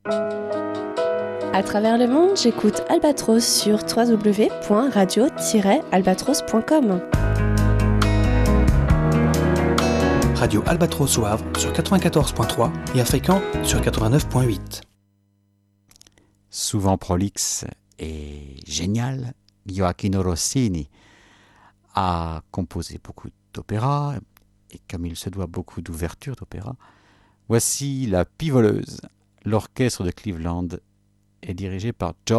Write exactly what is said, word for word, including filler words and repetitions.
À travers le monde, j'écoute Albatros sur w w w point radio tiret albatros point com. Radio Albatros au Havre sur quatre-vingt-quatorze point trois et à Fécamp sur quatre-vingt-neuf point huit. Souvent prolixe et génial, Gioacchino Rossini a composé beaucoup d'opéras et comme il se doit beaucoup d'ouvertures d'opéra. Voici La Pivoleuse. L'orchestre de Cleveland est dirigé par George